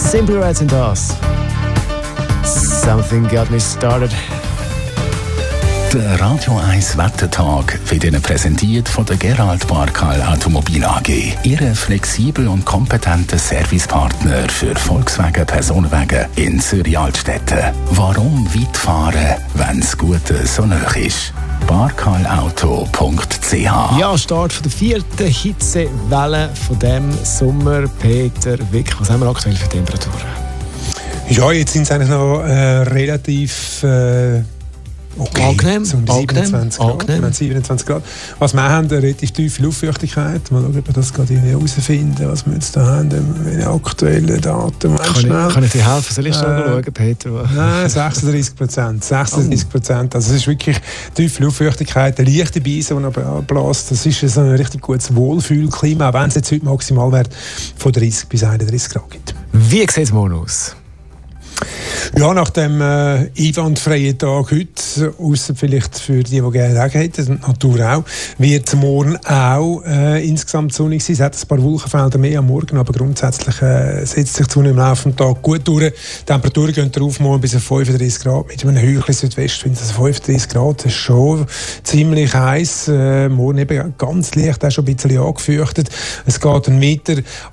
Simply Red sind das. Something got me started. Der Radio 1 Wettertag wird Ihnen präsentiert von der Gerald Barkal Automobil AG. Ihre flexibel und kompetente Servicepartner für Volkswagen Personenwagen in Zürich-Altstetten. Warum weit fahren, wenn das Gute so nah ist? barkalauto.ch. Ja, Start von der 4. Hitzewelle von diesem Sommer. Peter Wick, was haben wir aktuell für Temperaturen? Ja, jetzt sind es eigentlich noch relativ okay. Angenehm. So um die 27 Grad. Wir haben 27 Grad. Was wir haben, eine relativ tiefe Luftfeuchtigkeit. Mal schauen, ob wir das gerade herausfinden, was wir jetzt da haben, in aktuellen Daten. Kann ich dir helfen? Soll ich schon schauen, Peter? Nein, 36%. 36%. Also es ist wirklich tiefe Luftfeuchtigkeit, eine leichte Beise, die noch bläst. Das ist so ein richtig gutes Wohlfühlklima, auch wenn es jetzt heute Maximalwert von 30 bis 31 Grad gibt. Wie sieht es morgen aus? Ja, nach dem einwandfreien Tag heute, ausser vielleicht für die gerne Regen hätten, Natur auch, wird es morgen auch insgesamt sonnig sein. Es hat ein paar Wolkenfelder mehr am Morgen, aber grundsätzlich setzt sich die Sonne im Laufe des Tages gut durch. Die Temperaturen gehen drauf morgen bis auf 35 Grad mit einem höheren Südwestwind. Also 35 Grad ist schon ziemlich heiß. Morgen eben ganz leicht, auch schon ein bisschen angefürchtet. Es geht einen Meter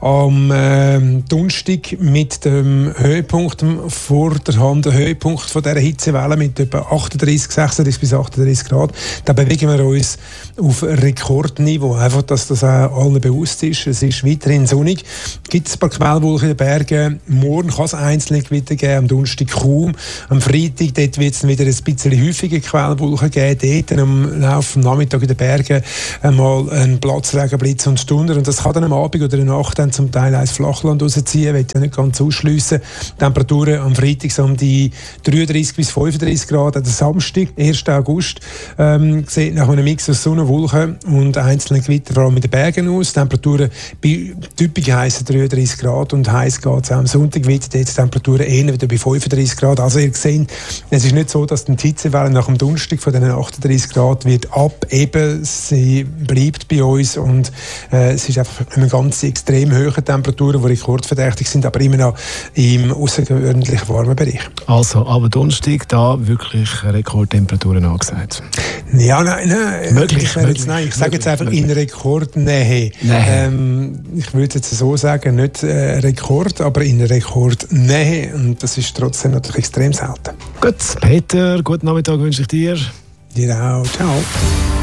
am Donnerstag mit dem Höhepunkt vor der Hand, der Höhepunkt von dieser Hitzewelle mit etwa 36 bis 38 Grad. Da bewegen wir uns auf Rekordniveau. Einfach, dass das auch allen bewusst ist. Es ist weiterhin sonnig. Gibt es ein paar Quellwolken in den Bergen. Morgen kann es einzelne Gewitter geben, am Donnerstag kaum. Am Freitag dort wird es wieder ein bisschen häufiger Quellwolken geben. Dort am Laufe des Nachmittags in den Bergen einmal ein Platzregen, Blitz und Donner. Und das kann dann am Abend oder in der Nacht dann zum Teil ins Flachland rausziehen. Ich will ja nicht ganz ausschliessen. Temperaturen am Freitag so um die 33 bis 35 Grad. Der Samstag, 1. August, sieht nach einem Mix aus Sonne, Wolken und einzelnen Gewitter vor allem in den Bergen aus. Temperaturen bei typisch heissen 33 Grad und heiß geht es auch am Sonntag weiter. Jetzt Temperaturen eher wieder bei 35 Grad. Also ihr seht, es ist nicht so, dass die Hitzewelle nach dem Donnerstag von diesen 38 Grad wird abeben. Sie bleibt bei uns und es ist einfach eine ganz extrem hohe Temperaturen, die rekordverdächtig sind, aber immer noch im außergewöhnlich warmen Bereich. Also, aber Donnerstag da wirklich Rekordtemperaturen angesagt? Ja, nein. Möglich. Ich sage jetzt einfach in Rekordnähe. Ich würde jetzt so sagen, nicht Rekord, aber in Rekordnähe. Und das ist trotzdem natürlich extrem selten. Gut, Peter, guten Nachmittag wünsche ich dir. Dir auch. Ciao.